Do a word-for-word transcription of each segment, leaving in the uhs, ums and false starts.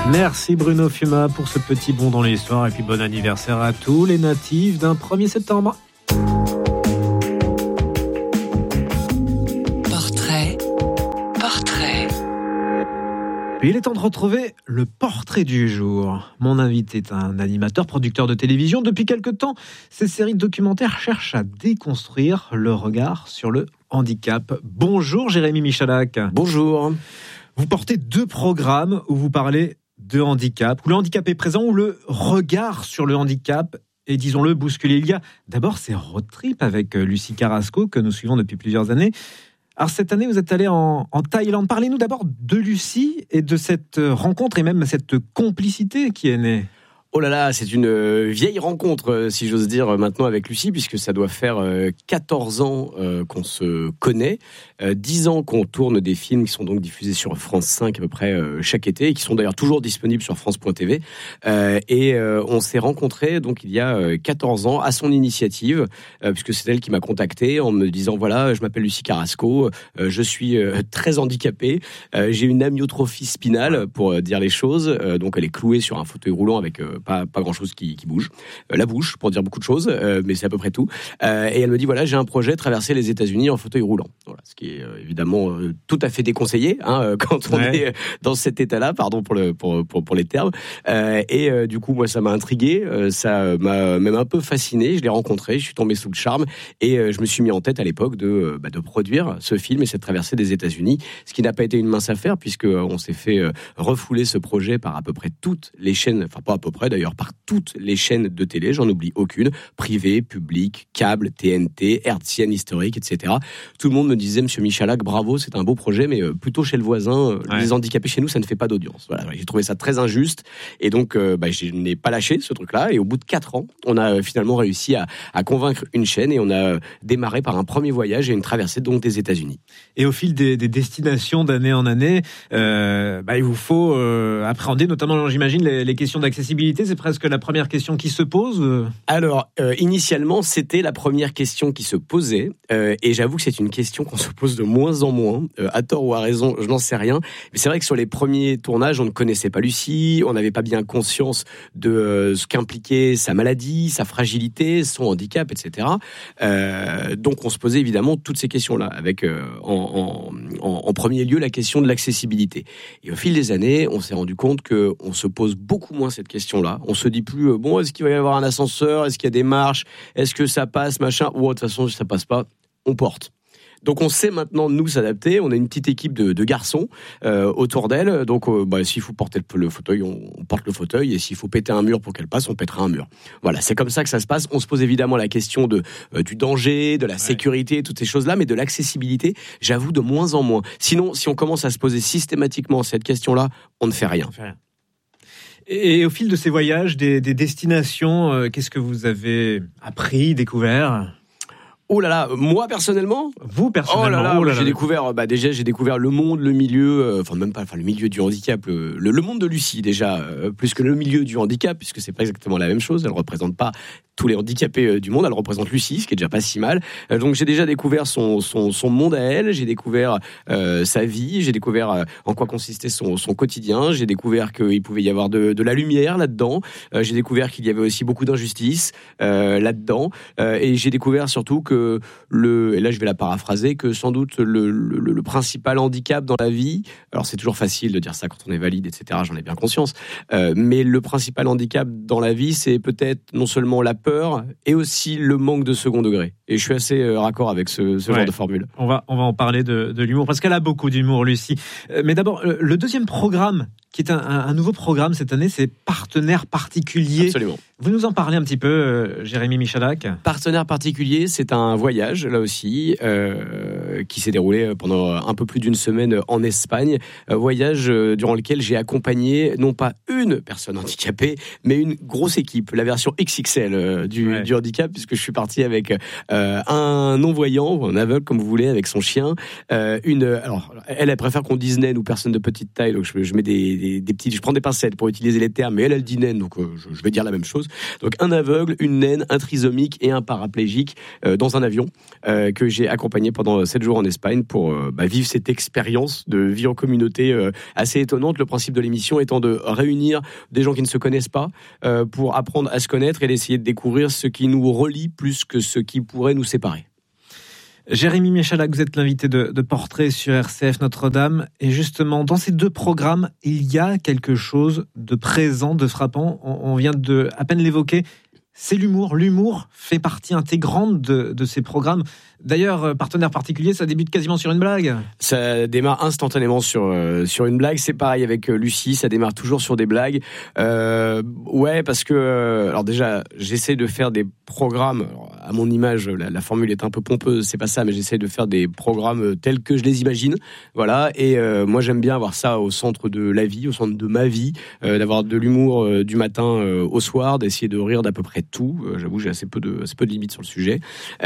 Merci Bruno Fuma pour ce petit bond dans l'histoire et puis bon anniversaire à tous les natifs d'un premier septembre. Portrait, portrait. Et il est temps de retrouver le portrait du jour. Mon invité est un animateur, producteur de télévision. Depuis quelque temps, ces séries documentaires cherchent à déconstruire le regard sur le handicap. Bonjour Jérémy Michalak. Bonjour. Vous portez deux programmes où vous parlez de handicap, où le handicap est présent, où le regard sur le handicap est, disons-le, bousculé. Il y a d'abord ces road trips avec Lucie Carrasco que nous suivons depuis plusieurs années. Alors cette année, vous êtes allé en, en Thaïlande. Parlez-nous d'abord de Lucie et de cette rencontre et même cette complicité qui est née. Oh là là, c'est une vieille rencontre, si j'ose dire, maintenant avec Lucie, puisque ça doit faire quatorze ans qu'on se connaît, dix ans qu'on tourne des films qui sont donc diffusés sur France cinq à peu près chaque été, et qui sont d'ailleurs toujours disponibles sur France point t v. Et on s'est rencontrés donc il y a quatorze ans à son initiative, puisque c'est elle qui m'a contacté en me disant voilà, je m'appelle Lucie Carrasco, je suis très handicapée, j'ai une amyotrophie spinale pour dire les choses, donc elle est clouée sur un fauteuil roulant avec Pas, pas grand-chose qui, qui bouge. Euh, la bouche, pour dire beaucoup de choses, euh, mais c'est à peu près tout. Euh, et elle me dit, voilà, j'ai un projet, traverser les États-Unis en fauteuil roulant. Voilà, ce qui est euh, évidemment euh, tout à fait déconseillé hein, quand on ouais. est dans cet état-là, pardon pour, le, pour, pour, pour les termes. Euh, et euh, du coup, moi, ça m'a intrigué, euh, ça m'a même un peu fasciné. Je l'ai rencontré, je suis tombé sous le charme et euh, je me suis mis en tête à l'époque de, euh, bah, de produire ce film et cette traversée des États-Unis, ce qui n'a pas été une mince affaire puisque euh, on s'est fait euh, refouler ce projet par à peu près toutes les chaînes, enfin pas à peu près d'ailleurs, par toutes les chaînes de télé, j'en oublie aucune, privée, publique, câble, T N T, hertzienne, historique, et cetera. Tout le monde me disait, Monsieur Michalak, bravo, c'est un beau projet, mais plutôt chez le voisin, ouais. les handicapés chez nous, ça ne fait pas d'audience. Voilà, j'ai trouvé ça très injuste, et donc euh, bah, je n'ai pas lâché ce truc-là, et au bout de quatre ans, on a finalement réussi à, à convaincre une chaîne, et on a démarré par un premier voyage et une traversée donc des États-Unis. Et au fil des, des destinations d'année en année, euh, bah, il vous faut euh, appréhender, notamment, j'imagine, les, les questions d'accessibilité, c'est presque la première question qui se pose. Alors, euh, initialement, c'était la première question qui se posait, euh, et j'avoue que c'est une question qu'on se pose de moins en moins, euh, à tort ou à raison, je n'en sais rien, mais c'est vrai que sur les premiers tournages, on ne connaissait pas Lucie, on n'avait pas bien conscience de euh, ce qu'impliquait sa maladie, sa fragilité, son handicap, et cetera. Euh, donc, on se posait évidemment toutes ces questions-là, avec euh, en, en, en, en premier lieu la question de l'accessibilité. Et au fil des années, on s'est rendu compte qu'on se pose beaucoup moins cette question-là. On se dit plus, bon, est-ce qu'il va y avoir un ascenseur, est-ce qu'il y a des marches, est-ce que ça passe, machin, ou de toute façon, si ça passe pas, on porte. Donc on sait maintenant nous s'adapter, on a une petite équipe de, de garçons euh, autour d'elle, donc euh, bah, s'il faut porter le, le fauteuil, on, on porte le fauteuil, et s'il faut péter un mur pour qu'elle passe, on pètera un mur. Voilà, c'est comme ça que ça se passe. On se pose évidemment la question de, euh, du danger, de la ouais. sécurité, toutes ces choses-là, mais de l'accessibilité, j'avoue, de moins en moins. Sinon, si on commence à se poser systématiquement cette question-là, on ne fait rien. On fait rien. Et au fil de ces voyages, des, des destinations, euh, qu'est-ce que vous avez appris, découvert ? Oh là là, moi personnellement, vous personnellement, oh là là, oh là j'ai là. découvert, bah déjà j'ai découvert le monde, le milieu, euh, enfin même pas, enfin le milieu du handicap, le, le, le monde de Lucie déjà, euh, plus que le milieu du handicap, puisque c'est pas exactement la même chose. Elle représente pas tous les handicapés euh, du monde, elle représente Lucie, ce qui est déjà pas si mal. Euh, donc j'ai déjà découvert son son son monde à elle, j'ai découvert euh, sa vie, j'ai découvert euh, en quoi consistait son son quotidien, j'ai découvert qu'il pouvait y avoir de de la lumière là-dedans, euh, j'ai découvert qu'il y avait aussi beaucoup d'injustice euh, là-dedans, euh, et j'ai découvert surtout que le, et là je vais la paraphraser, que sans doute le, le, le principal handicap dans la vie, alors c'est toujours facile de dire ça quand on est valide, et cetera, j'en ai bien conscience, euh, mais le principal handicap dans la vie, c'est peut-être non seulement la peur, et aussi le manque de second degré. Et je suis assez euh, raccord avec ce, ce ouais. genre de formule. On va, on va en parler de, de l'humour, parce qu'elle a beaucoup d'humour, Lucie. Euh, mais d'abord, le deuxième programme, qui est un, un nouveau programme cette année, c'est Partenaires particuliers. Absolument. Vous nous en parlez un petit peu, euh, Jérémy Michalak ? Partenaires particuliers, c'est un voyage, là aussi, euh, qui s'est déroulé pendant un peu plus d'une semaine en Espagne. Un voyage euh, durant lequel j'ai accompagné, non pas une personne handicapée, mais une grosse équipe, la version X X L euh, du, ouais. du handicap, puisque je suis parti avec euh, un non-voyant, ou un aveugle, comme vous voulez, avec son chien. Euh, une, alors, elle, elle préfère qu'on dise naine ou personne de petite taille, donc je, je mets des des, des petits, je prends des pincettes pour utiliser les termes, mais elle, elle dit naine, donc euh, je, je vais dire la même chose. Donc un aveugle, une naine, un trisomique et un paraplégique euh, dans un avion euh, que j'ai accompagné pendant sept jours en Espagne pour euh, bah, vivre cette expérience de vie en communauté euh, assez étonnante. Le principe de l'émission étant de réunir des gens qui ne se connaissent pas euh, pour apprendre à se connaître et d'essayer de découvrir ce qui nous relie plus que ce qui pourrait nous séparer. Jérémy Michalak, vous êtes l'invité de, de Portrait sur R C F Notre-Dame. Et justement, dans ces deux programmes, il y a quelque chose de présent, de frappant. On, on vient de à peine l'évoquer. C'est l'humour. L'humour fait partie intégrante de, de ces programmes. D'ailleurs, partenaire particulier, ça débute quasiment sur une blague. Ça démarre instantanément sur euh, sur une blague. C'est pareil avec euh, Lucie, ça démarre toujours sur des blagues. Euh, ouais, parce que euh, alors déjà, j'essaie de faire des programmes. Alors, à mon image, la, la formule est un peu pompeuse, c'est pas ça, mais j'essaie de faire des programmes tels que je les imagine. Voilà. Et euh, moi, j'aime bien avoir ça au centre de la vie, au centre de ma vie, euh, d'avoir de l'humour euh, du matin euh, au soir, d'essayer de rire d'à peu près tout. Euh, j'avoue, j'ai assez peu de assez peu de limites sur le sujet.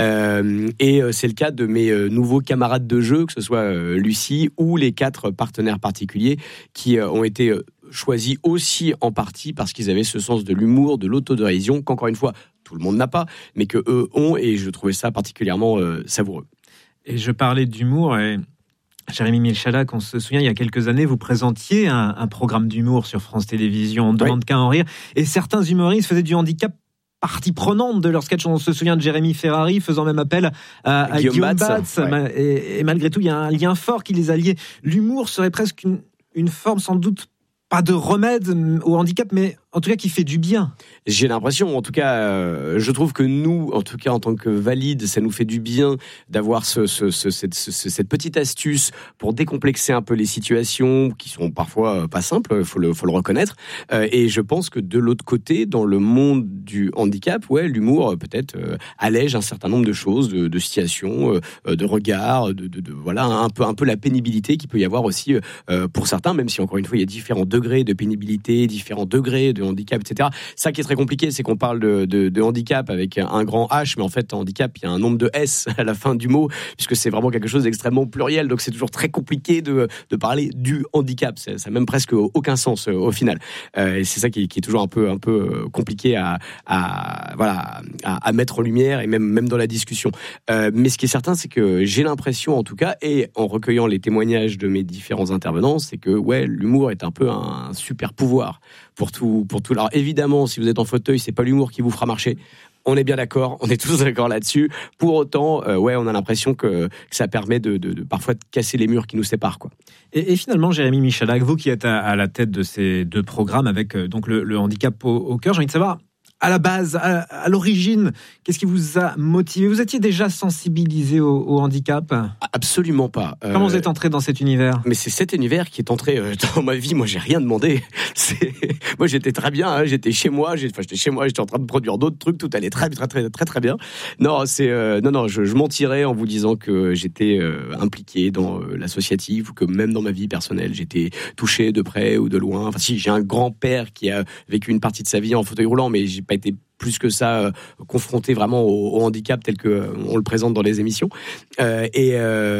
Euh, et c'est le cas de mes nouveaux camarades de jeu, que ce soit Lucie ou les quatre partenaires particuliers qui ont été choisis aussi en partie parce qu'ils avaient ce sens de l'humour, de l'autodérision, qu'encore une fois, tout le monde n'a pas, mais qu'eux ont, et je trouvais ça particulièrement euh, savoureux. Et je parlais d'humour, et Jérémy Michalak, on se souvient, il y a quelques années, vous présentiez un, un programme d'humour sur France Télévisions, On ne demande oui. qu'à en rire, et certains humoristes faisaient du handicap partie prenante de leur sketch. On se souvient de Jérémy Ferrari faisant même appel à, à Guillaume, Guillaume Batz. Ouais. Et, et malgré tout, il y a un lien fort qui les alliait. L'humour serait presque une, une forme, sans doute, pas de remède au handicap, mais en tout cas qui fait du bien. J'ai l'impression, en tout cas, euh, je trouve que nous, en tout cas en tant que valides, ça nous fait du bien d'avoir ce, ce, ce, cette, ce, cette petite astuce pour décomplexer un peu les situations qui sont parfois pas simples, faut le, faut le reconnaître. Euh, et je pense que de l'autre côté, dans le monde du handicap, ouais, l'humour peut-être euh, allège un certain nombre de choses, de, de situations, euh, de regards, de, de, de voilà, un peu, un peu la pénibilité qu'il peut y avoir aussi euh, pour certains, même si encore une fois il y a différents degrés de pénibilité, différents degrés de handicap, et cetera. Ça qui est très compliqué, c'est qu'on parle de, de, de handicap avec un grand H, mais en fait, handicap, il y a un nombre de S à la fin du mot, puisque c'est vraiment quelque chose d'extrêmement pluriel, donc c'est toujours très compliqué de, de parler du handicap. Ça n'a même presque aucun sens au final. Euh, et c'est ça qui, qui est toujours un peu, un peu compliqué à, à, voilà, à, à mettre en lumière, et même, même dans la discussion. Euh, mais ce qui est certain, c'est que j'ai l'impression, en tout cas, et en recueillant les témoignages de mes différents intervenants, c'est que ouais, l'humour est un peu un, un super pouvoir pour tout, pour tout. Alors évidemment, si vous êtes en fauteuil, c'est pas l'humour qui vous fera marcher. On est bien d'accord, on est tous d'accord là-dessus. Pour autant, euh, ouais, on a l'impression que, que ça permet de, de, de parfois de casser les murs qui nous séparent, quoi. Et, et finalement, Jérémy Michalak, vous qui êtes à, à la tête de ces deux programmes avec euh, donc le, le handicap au, au cœur, j'ai envie de savoir, à la base, à, à l'origine, qu'est-ce qui vous a motivé ? Vous étiez déjà sensibilisé au, au handicap ? Absolument pas. Comment euh, vous êtes entré dans cet univers ? Mais c'est cet univers qui est entré euh, dans ma vie. Moi, j'ai rien demandé. C'est... Moi, j'étais très bien. Hein. J'étais chez moi. J'ai... Enfin, j'étais chez moi. J'étais en train de produire d'autres trucs. Tout allait très, très, très, très, très bien. Non, c'est euh... non, non. Je, je mentirais en vous disant que j'étais euh, impliqué dans euh, l'associatif, ou que même dans ma vie personnelle, j'étais touché de près ou de loin. Enfin, si j'ai un grand-père qui a vécu une partie de sa vie en fauteuil roulant, mais j'ai pas été plus que ça euh, confronté vraiment au, au handicap tel que euh, on le présente dans les émissions. Euh, et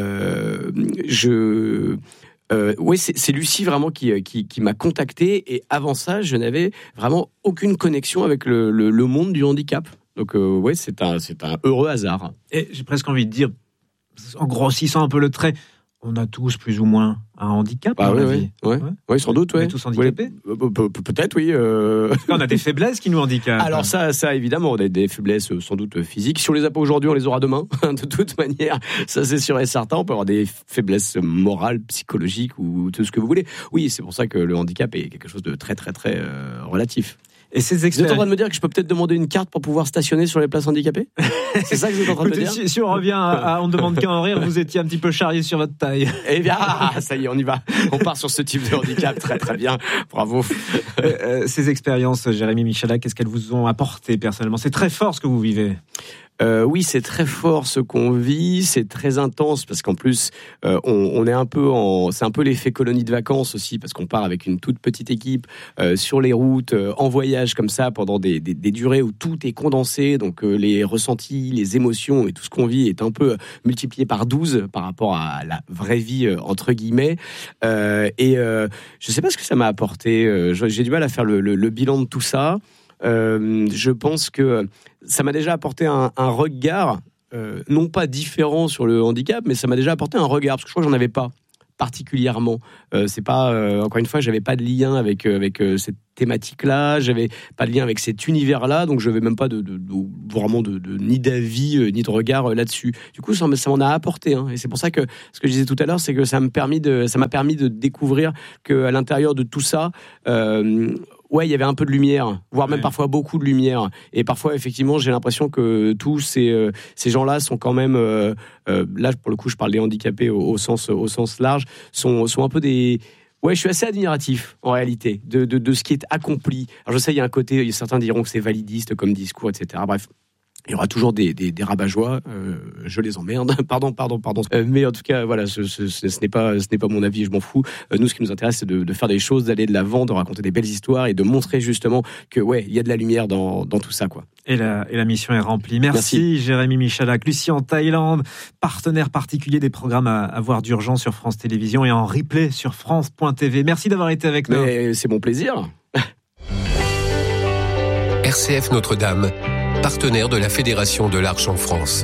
euh, je Euh, oui, c'est, c'est Lucie vraiment qui, qui, qui m'a contacté, et avant ça, je n'avais vraiment aucune connexion avec le, le, le monde du handicap. Donc, euh, ouais, c'est un, c'est un heureux hasard. Et j'ai presque envie de dire, en grossissant un peu le trait, on a tous plus ou moins un handicap ah, dans oui, la oui, vie. Ouais, ouais. Ouais, sans doute. On ouais. est tous handicapés. Ouais, pe- pe- peut-être, oui. Euh... On a des faiblesses qui nous handicapent. Alors ça, ça évidemment, on a des faiblesses sans doute physiques. Si on les a pas aujourd'hui, on les aura demain. De toute manière, ça c'est sûr et certain. On peut avoir des faiblesses morales, psychologiques ou tout ce que vous voulez. Oui, c'est pour ça que le handicap est quelque chose de très, très, très euh, relatif. Et ces expériences... Vous êtes en train de me dire que je peux peut-être demander une carte pour pouvoir stationner sur les places handicapées ? C'est ça que vous êtes en train de me dire ? si, si on revient à, à On ne demande qu'à en rire, vous étiez un petit peu charrié sur votre taille. Eh bien, ah, ça y est, on y va. On part sur ce type de handicap. Très, très bien. Bravo. Euh, euh, ces expériences, Jérémy Michalak, qu'est-ce qu'elles vous ont apporté personnellement ? C'est très fort ce que vous vivez. Euh, oui, c'est très fort ce qu'on vit, c'est très intense parce qu'en plus, euh, on, on est un peu en, c'est un peu l'effet colonie de vacances aussi parce qu'on part avec une toute petite équipe euh, sur les routes, euh, en voyage comme ça pendant des, des, des durées où tout est condensé, donc euh, les ressentis, les émotions et tout ce qu'on vit est un peu multiplié par douze par rapport à la vraie vie euh, entre guillemets. Euh, et euh, je sais pas ce que ça m'a apporté. Euh, j'ai du mal à faire le, le, le bilan de tout ça. Euh, je pense que ça m'a déjà apporté un, un regard, euh, non pas différent sur le handicap, mais ça m'a déjà apporté un regard, parce que je crois que j'en avais pas particulièrement. Euh, c'est pas, euh, encore une fois, j'avais pas de lien avec, euh, avec euh, cette thématique-là, j'avais pas de lien avec cet univers-là, donc je n'avais même pas de, de, de, vraiment de, de, ni d'avis, euh, ni de regard euh, là-dessus. Du coup, ça, ça m'en a apporté, hein, et c'est pour ça que ce que je disais tout à l'heure, c'est que ça m'a permis de, ça m'a permis de découvrir qu'à l'intérieur de tout ça, euh, ouais, il y avait un peu de lumière, voire même ouais. parfois beaucoup de lumière. Et parfois, effectivement, j'ai l'impression que tous ces, euh, ces gens-là sont quand même, euh, euh, là, pour le coup, je parle des handicapés au, au, sens, au sens large, sont, sont un peu des... Ouais, je suis assez admiratif, en réalité, de, de, de ce qui est accompli. Alors, je sais, il y a un côté, certains diront que c'est validiste comme discours, et cetera. Bref. Il y aura toujours des, des, des rabat-joie, euh, je les emmerde, pardon, pardon, pardon. Euh, mais en tout cas, voilà, ce, ce, ce, ce, n'est pas, ce n'est pas mon avis, je m'en fous. Euh, nous, ce qui nous intéresse, c'est de, de faire des choses, d'aller de l'avant, de raconter des belles histoires et de montrer justement que, ouais, il y a de la lumière dans, dans tout ça, quoi. Et la, et la mission est remplie. Merci, Merci. Jérémy Michalak. Lucie en Thaïlande, partenaire particulier des programmes à, à voir d'urgence sur France Télévisions et en replay sur France point T V. Merci d'avoir été avec nous. Mais c'est mon plaisir. R C F Notre-Dame, partenaire de la Fédération de l'Arche en France.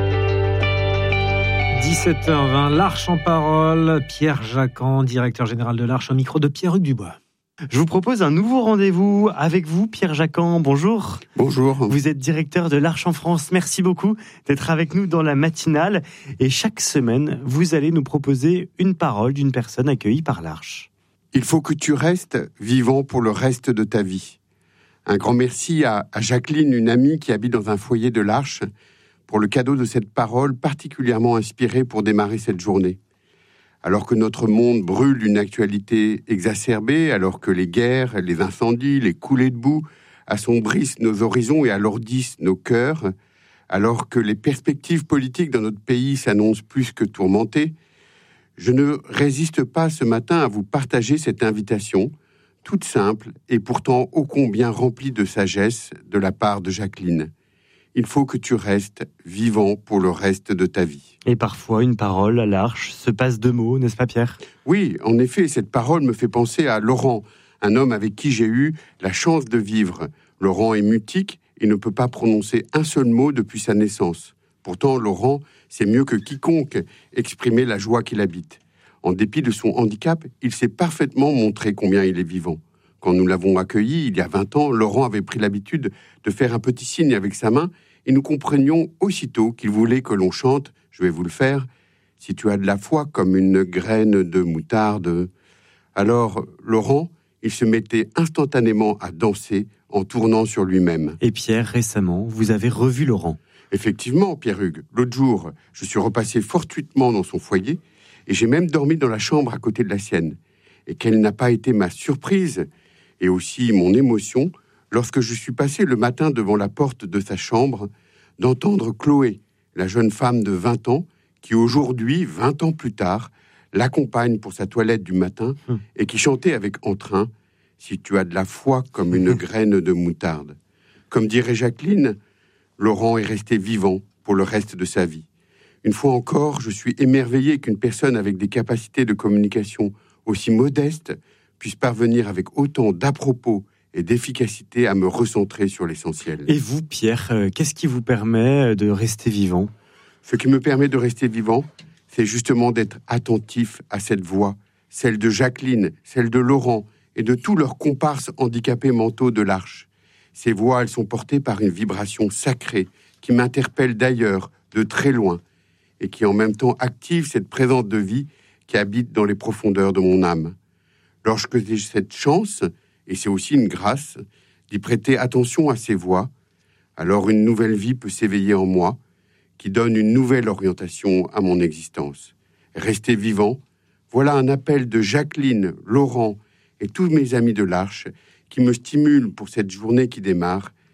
dix-sept heures vingt, l'Arche en parole. Pierre Jacquan, directeur général de l'Arche, au micro de Pierre-Hugues Dubois. Je vous propose un nouveau rendez-vous avec vous, Pierre Jacquan. Bonjour. Bonjour. Vous êtes directeur de l'Arche en France. Merci beaucoup d'être avec nous dans la matinale. Et chaque semaine, vous allez nous proposer une parole d'une personne accueillie par l'Arche. Il faut que tu restes vivant pour le reste de ta vie. Un grand merci à, à Jacqueline, une amie qui habite dans un foyer de l'Arche, pour le cadeau de cette parole particulièrement inspirée pour démarrer cette journée. Alors que notre monde brûle d'une actualité exacerbée, alors que les guerres, les incendies, les coulées de boue assombrissent nos horizons et alourdissent nos cœurs, alors que les perspectives politiques dans notre pays s'annoncent plus que tourmentées, je ne résiste pas ce matin à vous partager cette invitation, toute simple et pourtant ô combien remplie de sagesse de la part de Jacqueline. Il faut que tu restes vivant pour le reste de ta vie. Et parfois, une parole à l'Arche se passe de mots, n'est-ce pas Pierre ? Oui, en effet, cette parole me fait penser à Laurent, un homme avec qui j'ai eu la chance de vivre. Laurent est mutique et ne peut pas prononcer un seul mot depuis sa naissance. Pourtant, Laurent sait mieux que quiconque exprimer la joie qu'il habite. En dépit de son handicap, il s'est parfaitement montré combien il est vivant. Quand nous l'avons accueilli, il y a vingt ans, Laurent avait pris l'habitude de faire un petit signe avec sa main et nous comprenions aussitôt qu'il voulait que l'on chante, je vais vous le faire, « Si tu as de la foi comme une graine de moutarde ». Alors, Laurent, il se mettait instantanément à danser en tournant sur lui-même. Et Pierre, récemment, vous avez revu Laurent. Effectivement, Pierre-Hugues, l'autre jour, je suis repassé fortuitement dans son foyer et j'ai même dormi dans la chambre à côté de la sienne. Et quelle n'a pas été ma surprise et aussi mon émotion, lorsque je suis passé le matin devant la porte de sa chambre, d'entendre Chloé, la jeune femme de vingt ans, qui aujourd'hui, vingt ans plus tard, l'accompagne pour sa toilette du matin et qui chantait avec entrain « Si tu as de la foi comme une graine de moutarde ». Comme dirait Jacqueline, Laurent est resté vivant pour le reste de sa vie. Une fois encore, je suis émerveillé qu'une personne avec des capacités de communication aussi modestes puisse parvenir avec autant d'à-propos et d'efficacité à me recentrer sur l'essentiel. Et vous, Pierre, euh, qu'est-ce qui vous permet de rester vivant ? Ce qui me permet de rester vivant, c'est justement d'être attentif à cette voix, celle de Jacqueline, celle de Laurent et de tous leurs comparses handicapés mentaux de l'Arche. Ces voix, elles sont portées par une vibration sacrée qui m'interpelle d'ailleurs, de très loin, et qui en même temps active cette présence de vie qui habite dans les profondeurs de mon âme. Lorsque j'ai cette chance, et c'est aussi une grâce, d'y prêter attention à ces voix, alors une nouvelle vie peut s'éveiller en moi, qui donne une nouvelle orientation à mon existence. Rester vivant, voilà un appel de Jacqueline, Laurent et tous mes amis de l'Arche qui me stimulent pour cette journée qui démarre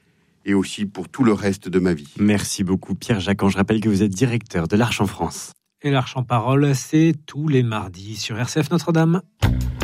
et aussi pour tout le reste de ma vie. Merci beaucoup Pierre Jacquan. Je rappelle que vous êtes directeur de l'Arche en France. Et l'Arche en parole, c'est tous les mardis sur R C F Notre-Dame.